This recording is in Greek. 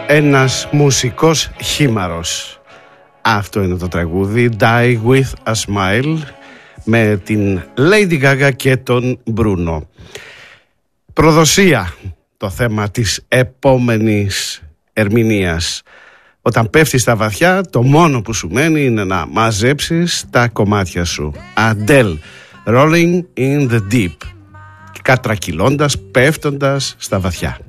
Ένας μουσικός χήμαρος. Αυτό είναι το τραγούδι Die With A Smile με την Lady Gaga και τον Bruno. Προδοσία το θέμα της επόμενης ερμηνείας. Όταν πέφτεις στα βαθιά, το μόνο που σου μένει είναι να μαζέψεις τα κομμάτια σου. Adele, Rolling in the Deep. Κατρακυλώντας, πέφτοντας στα βαθιά.